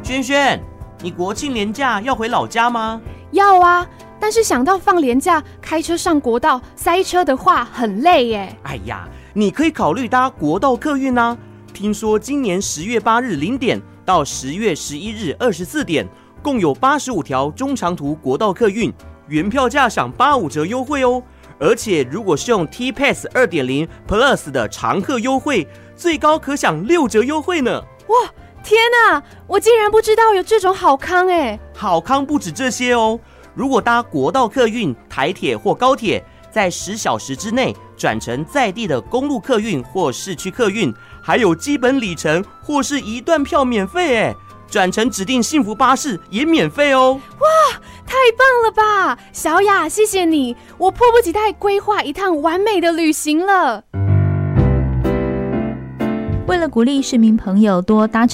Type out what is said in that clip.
轩轩，你国庆连假要回老家吗？ 要啊，但是想到放连假开车上国道塞车的话很累耶。 哎呀，你可以考虑搭国道客运啊。听说今年10月8日0点到10月11日24点，共有85条中长途国道客运，原票价享85折优惠哦。而且如果是用 T-Pass 2.0 Plus 的常客优惠，最高可享6折优惠呢。 哇，天哪，我竟然不知道有这种好康耶。 好康不止这些哦，如果搭国道客运、台铁或高铁，在10小时之内转乘在地的公路客运或市区客运，还有基本里程或是一段票免费耶，转乘指定幸福巴士也免费哦。 哇，太棒了吧！小雅，谢谢你，我迫不及待规划一趟完美的旅行了。 为了鼓励市民朋友多搭乘